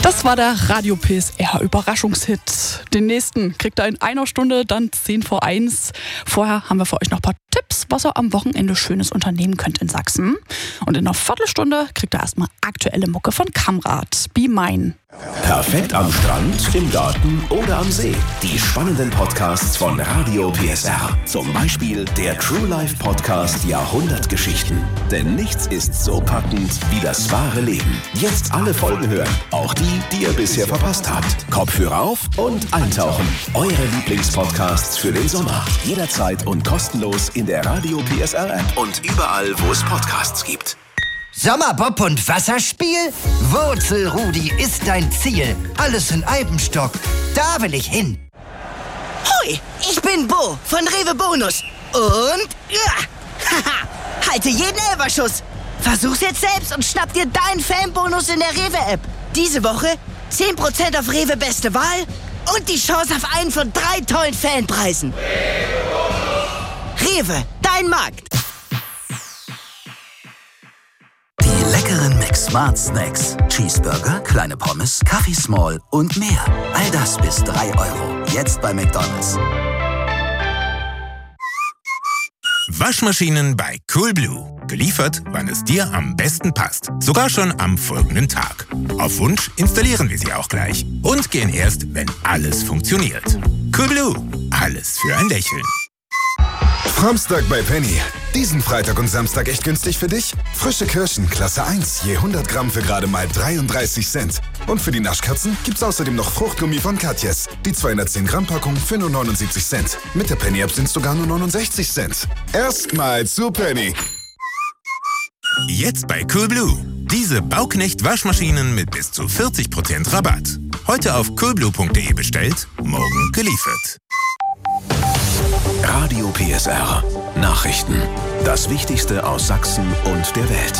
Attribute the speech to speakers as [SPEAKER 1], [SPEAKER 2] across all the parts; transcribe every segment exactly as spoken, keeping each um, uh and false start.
[SPEAKER 1] Das war der Radio P S R Überraschungshit. Den nächsten kriegt ihr in einer Stunde, dann zehn vor eins. Vorher haben wir für euch noch ein paar Tipps, was ihr am Wochenende Schönes unternehmen könnt in Sachsen. Und in einer Viertelstunde kriegt ihr erstmal aktuelle Mucke von Kamrat. Be Mine.
[SPEAKER 2] Perfekt am Strand, im Garten oder am See. Die spannenden Podcasts von Radio P S R. Zum Beispiel der True Life Podcast Jahrhundertgeschichten. Denn nichts ist so packend wie das wahre Leben. Jetzt alle Folgen hören. Auch die, die ihr bisher verpasst habt. Kopfhörer auf und eintauchen. Eure Lieblingspodcasts für den Sommer. Jederzeit und kostenlos in der Radio P S R App und überall, wo es Podcasts gibt.
[SPEAKER 3] Sommerbob und Wasserspiel? Wurzelrudi ist dein Ziel. Alles in Eibenstock. Da will ich hin.
[SPEAKER 4] Hoi, ich bin Bo von Rewe Bonus. Und ja, haha, halte jeden Elferschuss. Versuch's jetzt selbst und schnapp dir deinen Fanbonus in der Rewe-App. Diese Woche zehn Prozent auf Rewe Beste Wahl und die Chance auf einen von drei tollen Fanpreisen. Rewe, dein Markt.
[SPEAKER 5] Die leckeren McSmart Snacks. Cheeseburger, kleine Pommes, Kaffee Small und mehr. All das bis drei Euro. Jetzt bei McDonald's.
[SPEAKER 6] Waschmaschinen bei Coolblue. Geliefert, wann es dir am besten passt. Sogar schon am folgenden Tag. Auf Wunsch installieren wir sie auch gleich. Und gehen erst, wenn alles funktioniert. Coolblue. Alles für ein Lächeln.
[SPEAKER 7] Samstag bei Penny. Diesen Freitag und Samstag echt günstig für dich? Frische Kirschen, Klasse eins, je hundert Gramm für gerade mal dreiunddreißig Cent. Und für die Naschkatzen gibt's außerdem noch Fruchtgummi von Katjes. Die zweihundertzehn Gramm Packung für nur neunundsiebzig Cent. Mit der Penny-App sind's sogar nur neunundsechzig Cent. Erstmal zu Penny.
[SPEAKER 6] Jetzt bei Coolblue. Diese Bauknecht-Waschmaschinen mit bis zu vierzig Prozent Rabatt. Heute auf coolblue punkt de bestellt, morgen geliefert.
[SPEAKER 2] Radio P S R. Nachrichten. Das Wichtigste aus Sachsen und der Welt.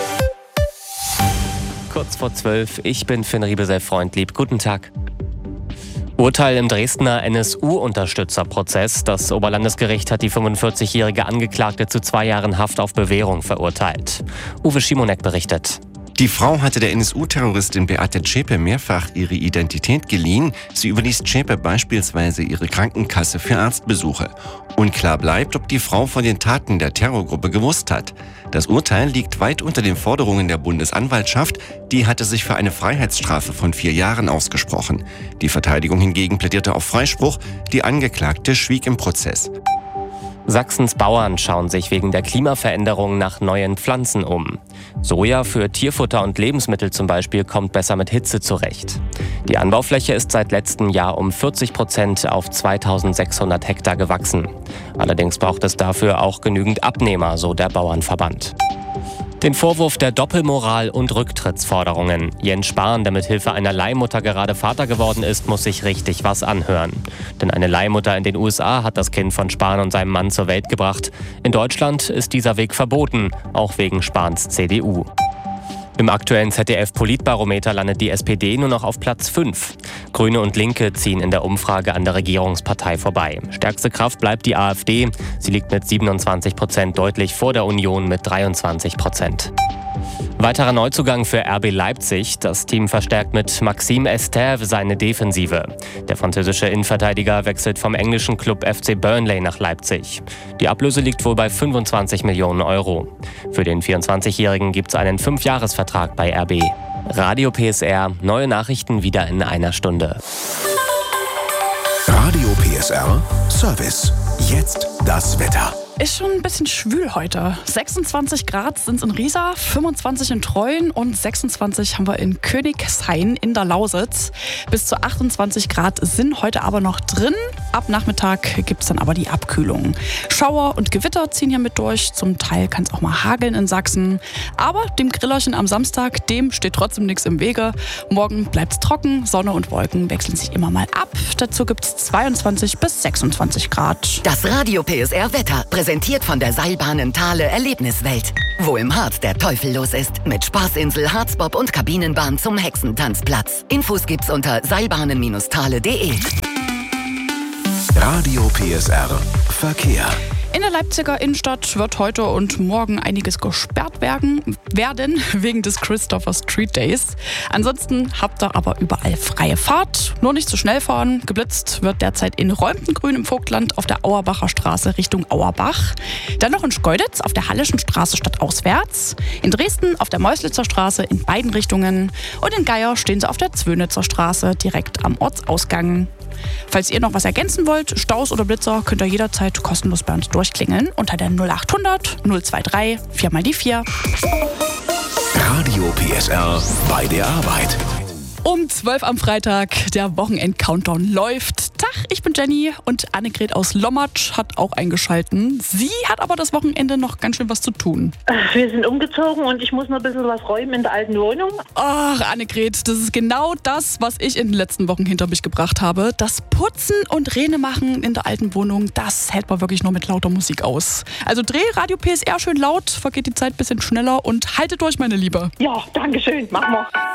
[SPEAKER 8] Kurz vor zwölf, ich bin Finn Riebesell-Freundlieb. Guten Tag. Urteil im Dresdner N S U-Unterstützerprozess. Das Oberlandesgericht hat die fünfundvierzigjährige Angeklagte zu zwei Jahren Haft auf Bewährung verurteilt. Uwe Schimonek berichtet.
[SPEAKER 9] Die Frau hatte der N S U-Terroristin Beate Zschäpe mehrfach ihre Identität geliehen. Sie überließ Zschäpe beispielsweise ihre Krankenkasse für Arztbesuche. Unklar bleibt, ob die Frau von den Taten der Terrorgruppe gewusst hat. Das Urteil liegt weit unter den Forderungen der Bundesanwaltschaft. Die hatte sich für eine Freiheitsstrafe von vier Jahren ausgesprochen. Die Verteidigung hingegen plädierte auf Freispruch. Die Angeklagte schwieg im Prozess.
[SPEAKER 8] Sachsens Bauern schauen sich wegen der Klimaveränderung nach neuen Pflanzen um. Soja für Tierfutter und Lebensmittel zum Beispiel kommt besser mit Hitze zurecht. Die Anbaufläche ist seit letztem Jahr um vierzig Prozent auf zweitausendsechshundert Hektar gewachsen. Allerdings braucht es dafür auch genügend Abnehmer, so der Bauernverband. Den Vorwurf der Doppelmoral und Rücktrittsforderungen. Jens Spahn, der mit Hilfe einer Leihmutter gerade Vater geworden ist, muss sich richtig was anhören. Denn eine Leihmutter in den U S A hat das Kind von Spahn und seinem Mann zur Welt gebracht. In Deutschland ist dieser Weg verboten, auch wegen Spahns C D U. Im aktuellen Z D F-Politbarometer landet die S P D nur noch auf Platz fünf. Grüne und Linke ziehen in der Umfrage an der Regierungspartei vorbei. Stärkste Kraft bleibt die AfD. Sie liegt mit siebenundzwanzig Prozent deutlich vor der Union mit dreiundzwanzig Prozent. Weiterer Neuzugang für R B Leipzig. Das Team verstärkt mit Maxime Estève seine Defensive. Der französische Innenverteidiger wechselt vom englischen Club F C Burnley nach Leipzig. Die Ablöse liegt wohl bei fünfundzwanzig Millionen Euro. Für den vierundzwanzigjährigen gibt es einen Fünfjahresvertrag bei R B. Radio P S R, neue Nachrichten wieder in einer Stunde.
[SPEAKER 2] Radio P S R Service. Jetzt das Wetter.
[SPEAKER 1] Ist schon ein bisschen schwül heute. sechsundzwanzig Grad sind es in Riesa, fünfundzwanzig in Treuen und sechsundzwanzig haben wir in Königshain in der Lausitz. Bis zu achtundzwanzig Grad sind heute aber noch drin. Ab Nachmittag gibt es dann aber die Abkühlung. Schauer und Gewitter ziehen hier mit durch. Zum Teil kann es auch mal hageln in Sachsen. Aber dem Grillerchen am Samstag, dem steht trotzdem nichts im Wege. Morgen bleibt es trocken, Sonne und Wolken wechseln sich immer mal ab. Dazu gibt es zweiundzwanzig bis sechsundzwanzig Grad.
[SPEAKER 10] Das Radio P S R Wetter. Präsentiert von der Seilbahnen Thale Erlebniswelt. Wo im Harz der Teufel los ist. Mit Spaßinsel, Harzbob und Kabinenbahn zum Hexentanzplatz. Infos gibt's unter seilbahnen Bindestrich thale punkt de.
[SPEAKER 2] Radio P S R Verkehr.
[SPEAKER 1] In der Leipziger Innenstadt wird heute und morgen einiges gesperrt werden, werden wegen des Christopher Street Days. Ansonsten habt ihr aber überall freie Fahrt. Nur nicht zu schnell fahren. Geblitzt wird derzeit in Räumtengrün im Vogtland auf der Auerbacher Straße Richtung Auerbach. Dann noch in Schkeuditz auf der Hallischen Straße stadtauswärts. In Dresden auf der Meuslitzer Straße in beiden Richtungen. Und in Geier stehen sie auf der Zwönitzer Straße direkt am Ortsausgang. Falls ihr noch was ergänzen wollt, Staus oder Blitzer, könnt ihr jederzeit kostenlos bei uns durchklingeln unter der null acht hundert null drei drei vier mal die vier.
[SPEAKER 2] Radio P S R bei der Arbeit.
[SPEAKER 1] Um zwölf am Freitag, der Wochenend-Countdown läuft. Tag, ich bin Jenny und Annegret aus Lommatsch hat auch eingeschalten. Sie hat aber das Wochenende noch ganz schön was zu tun.
[SPEAKER 11] Wir sind umgezogen und ich muss noch ein bisschen was räumen in der alten Wohnung.
[SPEAKER 1] Ach, Annegret, das ist genau das, was ich in den letzten Wochen hinter mich gebracht habe. Das Putzen und Rene machen in der alten Wohnung, das hält man wirklich nur mit lauter Musik aus. Also dreh Radio P S R schön laut, vergeht die Zeit ein bisschen schneller und haltet durch, meine Liebe.
[SPEAKER 11] Ja, danke schön, machen wir.